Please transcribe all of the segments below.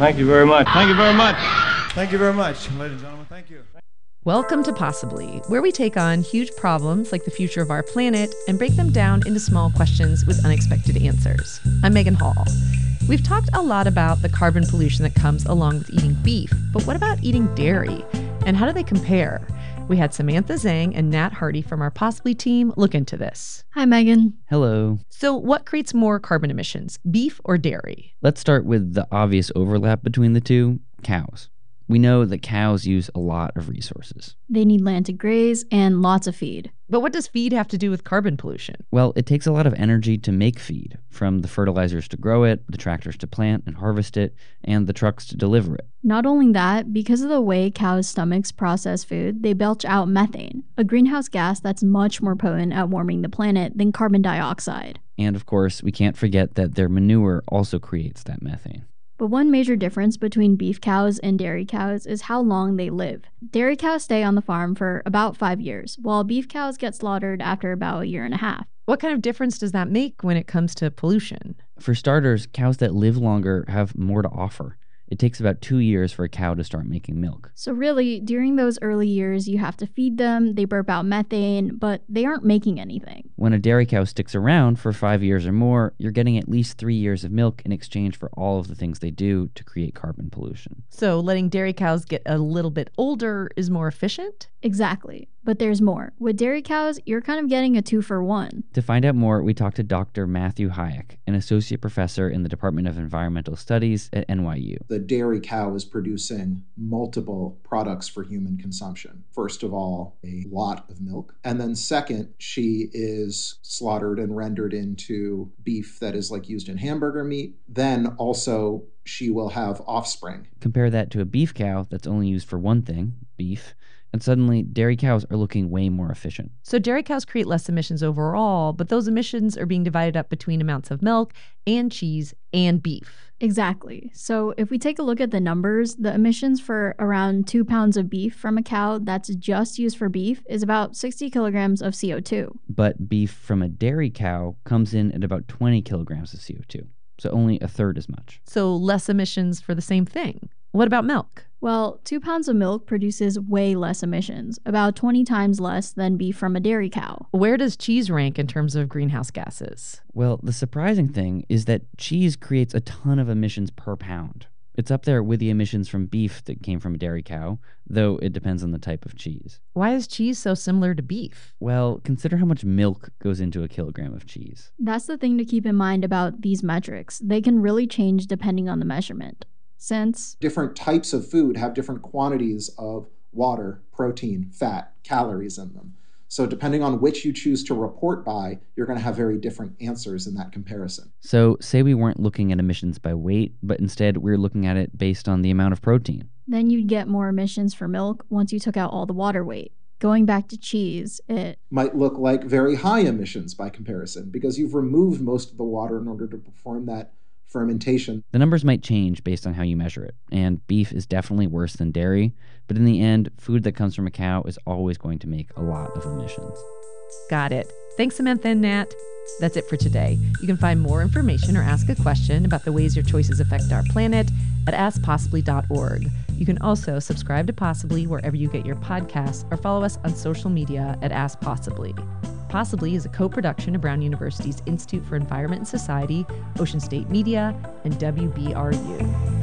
Thank you very much. Thank you very much. Thank you very much, ladies and gentlemen. Thank you. Welcome to Possibly, where we take on huge problems like the future of our planet and break them down into small questions with unexpected answers. I'm Megan Hall. We've talked a lot about the carbon pollution that comes along with eating beef, but what about eating dairy? And how do they compare? We had Samantha Zhang and Nat Hardy from our Possibly team look into this. Hi, Megan. Hello. So what creates more carbon emissions, beef or dairy? Let's start with the obvious overlap between the two, cows. We know that cows use a lot of resources. They need land to graze and lots of feed. But what does feed have to do with carbon pollution? Well, it takes a lot of energy to make feed, from the fertilizers to grow it, the tractors to plant and harvest it, and the trucks to deliver it. Not only that, because of the way cows' stomachs process food, they belch out methane, a greenhouse gas that's much more potent at warming the planet than carbon dioxide. And of course, we can't forget that their manure also creates that methane. But one major difference between beef cows and dairy cows is how long they live. Dairy cows stay on the farm for about 5 years, while beef cows get slaughtered after about a year and a half. What kind of difference does that make when it comes to pollution? For starters, cows that live longer have more to offer. It takes about 2 years for a cow to start making milk. So really, during those early years, you have to feed them, they burp out methane, but they aren't making anything. When a dairy cow sticks around for 5 years or more, you're getting at least 3 years of milk in exchange for all of the things they do to create carbon pollution. So letting dairy cows get a little bit older is more efficient? Exactly. But there's more. With dairy cows, you're kind of getting a 2-for-1. To find out more, we talked to Dr. Matthew Hayek, an associate professor in the Department of Environmental Studies at NYU. The dairy cow is producing multiple products for human consumption. First of all, a lot of milk. And then second, she is slaughtered and rendered into beef that is like used in hamburger meat. Then also she will have offspring. Compare that to a beef cow that's only used for one thing, beef, and suddenly dairy cows are looking way more efficient. So dairy cows create less emissions overall, but those emissions are being divided up between amounts of milk and cheese and beef. Exactly. So if we take a look at the numbers, the emissions for around 2 pounds of beef from a cow that's just used for beef is about 60 kilograms of CO2. But beef from a dairy cow comes in at about 20 kilograms of CO2, so only a third as much. So less emissions for the same thing. What about milk? Well, 2 pounds of milk produces way less emissions, about 20 times less than beef from a dairy cow. Where does cheese rank in terms of greenhouse gases? Well, the surprising thing is that cheese creates a ton of emissions per pound. It's up there with the emissions from beef that came from a dairy cow, though it depends on the type of cheese. Why is cheese so similar to beef? Well, consider how much milk goes into a kilogram of cheese. That's the thing to keep in mind about these metrics. They can really change depending on the measurement. Since different types of food have different quantities of water, protein, fat, calories in them. So depending on which you choose to report by, you're going to have very different answers in that comparison. So say we weren't looking at emissions by weight, but instead we're looking at it based on the amount of protein. Then you'd get more emissions for milk once you took out all the water weight. Going back to cheese, it might look like very high emissions by comparison because you've removed most of the water in order to perform that fermentation. The numbers might change based on how you measure it, and beef is definitely worse than dairy, but in the end, food that comes from a cow is always going to make a lot of emissions. Got it. Thanks, Samantha and Nat. That's it for today. You can find more information or ask a question about the ways your choices affect our planet at askpossibly.org. You can also subscribe to Possibly wherever you get your podcasts or follow us on social media at Ask Possibly. Possibly is a co-production of Brown University's Institute for Environment and Society, Ocean State Media, and WBRU.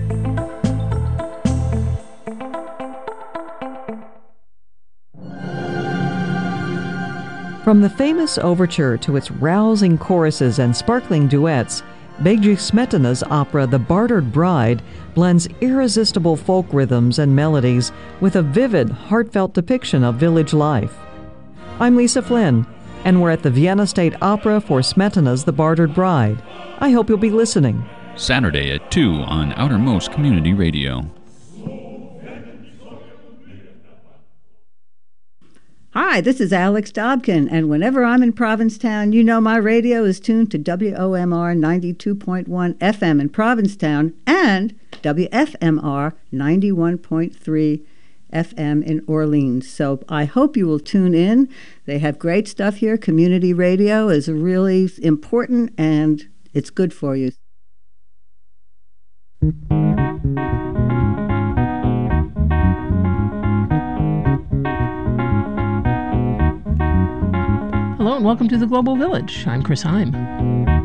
From the famous overture to its rousing choruses and sparkling duets, Bedřich Smetana's opera The Bartered Bride blends irresistible folk rhythms and melodies with a vivid, heartfelt depiction of village life. I'm Lisa Flynn, and we're at the Vienna State Opera for Smetana's The Bartered Bride. I hope you'll be listening. Saturday at 2 on Outermost Community Radio. Hi, this is Alex Dobkin, and whenever I'm in Provincetown, you know my radio is tuned to WOMR 92.1 FM in Provincetown and WFMR 91.3 FM in Orleans. So I hope you will tune in. They have great stuff here. Community radio is really important, and it's good for you. Hello and welcome to the Global Village. I'm Chris Heim.